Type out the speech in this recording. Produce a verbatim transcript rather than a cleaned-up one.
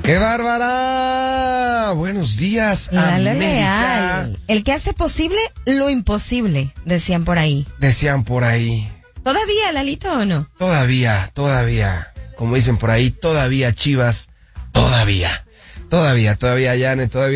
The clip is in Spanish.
¡Qué bárbara! Buenos días, Lalo América. Leal. El que hace posible lo imposible, decían por ahí. Decían por ahí. ¿Todavía, Lalito, o no? Todavía, todavía. Como dicen por ahí, todavía, Chivas. Todavía. Todavía, todavía, Yane, todavía.